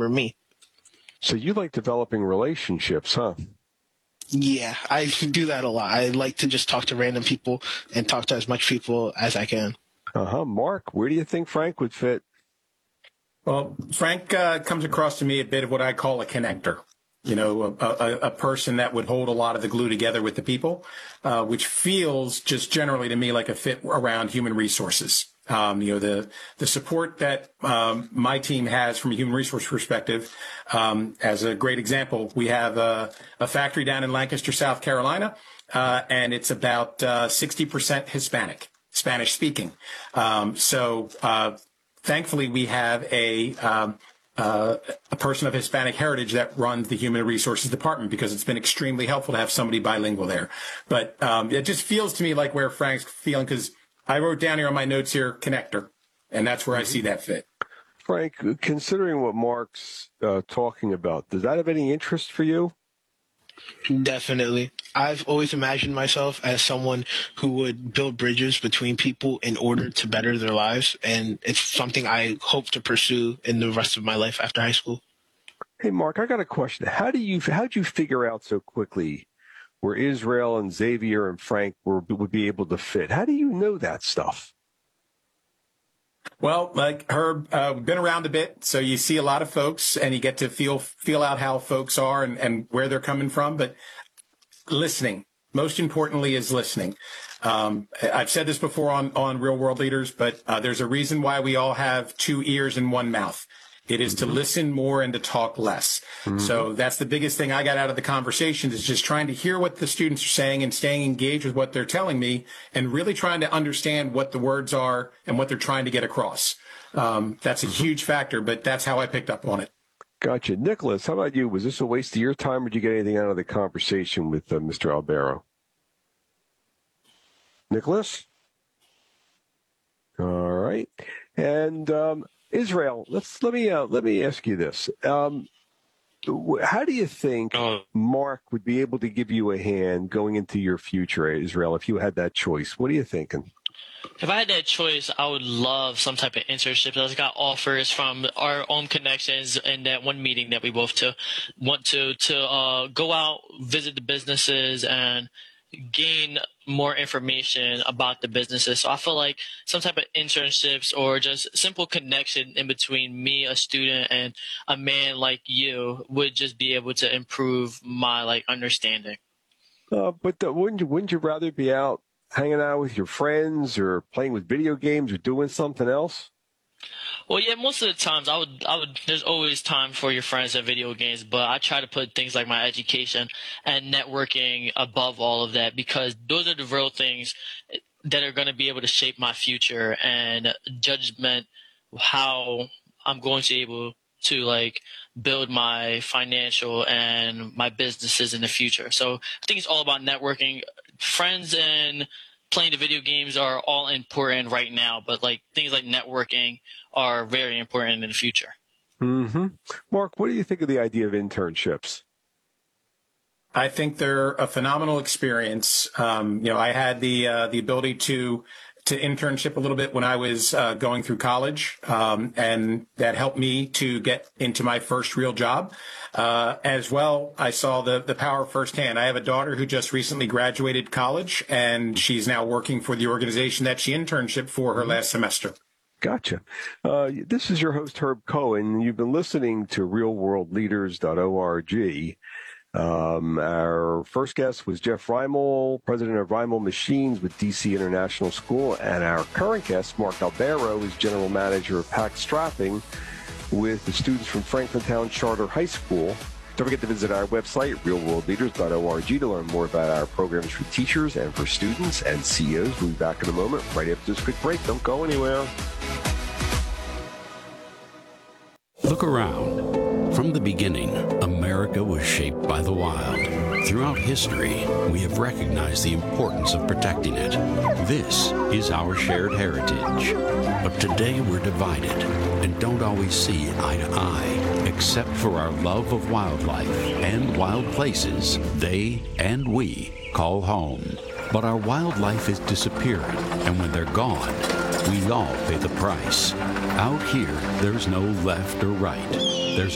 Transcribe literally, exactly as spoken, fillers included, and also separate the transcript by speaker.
Speaker 1: for me.
Speaker 2: So you like developing relationships, huh?
Speaker 1: Yeah, I do that a lot. I like to just talk to random people and talk to as much people as I can.
Speaker 2: Uh-huh. Mark, where do you think Frank would fit?
Speaker 3: Well, Frank uh, comes across to me a bit of what I call a connector. You know, a, a, a person that would hold a lot of the glue together with the people, uh, which feels just generally to me like a fit around human resources. Um, you know, the the support that um, my team has from a human resource perspective. Um, as a great example, we have a, a factory down in Lancaster, South Carolina, uh, and it's about uh, sixty percent Hispanic, Spanish speaking. Um, so uh, thankfully, we have a um, Uh, a person of Hispanic heritage that runs the human resources department, because it's been extremely helpful to have somebody bilingual there. But um, it just feels to me like where Frank's feeling, because I wrote down here on my notes here, connector, and that's where I see that fit.
Speaker 2: Frank, considering what Mark's uh, talking about, does that have any interest for you?
Speaker 1: Definitely. I've always imagined myself as someone who would build bridges between people in order to better their lives, and it's something I hope to pursue in the rest of my life after high school.
Speaker 2: Hey, Mark, I got a question. How do you how did you figure out so quickly where Israel and Xavier and Frank were would be able to fit? How do you know that stuff?
Speaker 3: Well, like Herb, uh, we've been around a bit, so you see a lot of folks, and you get to feel feel out how folks are and, and where they're coming from. But listening, most importantly, is listening. Um, I've said this before on, on Real World Leaders, but uh, there's a reason why we all have two ears and one mouth. It is to listen more and to talk less. Mm-hmm. So that's the biggest thing I got out of the conversations, is just trying to hear what the students are saying and staying engaged with what they're telling me, and really trying to understand what the words are and what they're trying to get across. Um, that's a mm-hmm. huge factor, but that's how I picked up on it.
Speaker 2: Gotcha. Nicholas, how about you? Was this a waste of your time, or did you get anything out of the conversation with uh, Mister Albero? Nicholas? All right. And um, Israel, let's let me uh, let me ask you this: um, how do you think Mark would be able to give you a hand going into your future, Israel, if you had that choice? What are you thinking?
Speaker 4: If I had that choice, I would love some type of internship. I got offers from our own connections in that one meeting that we both to want to to uh, go out, visit the businesses, and gain more information about the businesses. So I feel like some type of internships or just simple connection in between me, a student, and a man like you would just be able to improve my like understanding.
Speaker 2: Uh, but the, wouldn't you wouldn't you rather be out hanging out with your friends or playing with video games or doing something else?
Speaker 4: Well, yeah, most of the times I would, I would, there's always time for your friends and video games, but I try to put things like my education and networking above all of that, because those are the real things that are going to be able to shape my future and judgment, how I'm going to be able to like build my financial and my businesses in the future. So I think it's all about networking. Friends and playing the video games are all important right now, but like things like networking are very important in the future.
Speaker 2: Mm-hmm. Mark, what do you think of the idea of internships?
Speaker 3: I think they're a phenomenal experience. Um, you know, I had the uh, the ability to to internship a little bit when I was uh, going through college, um, and that helped me to get into my first real job. Uh, as well, I saw the the power firsthand. I have a daughter who just recently graduated college, and she's now working for the organization that she internship for her last semester.
Speaker 2: Gotcha. Uh, this is your host, Herb Cohen. You've been listening to real world leaders dot org. Um, our first guest was Jeff Reimel, president of Reimel Machines with D C International School, and our current guest, Mark Albero, is general manager of Pack Strapping with the students from Franklintown Charter High School. Don't forget to visit our website, real world leaders dot org, to learn more about our programs for teachers and for students and C E Os. We'll be back in a moment right after this quick break. Don't go anywhere.
Speaker 5: Look around. From the beginning, America was shaped by the wild. Throughout history, we have recognized the importance of protecting it. This is our shared heritage. But today we're divided and don't always see eye to eye, except for our love of wildlife and wild places they and we call home. But our wildlife is disappearing, and when they're gone, we all pay the price. Out here, there's no left or right. There's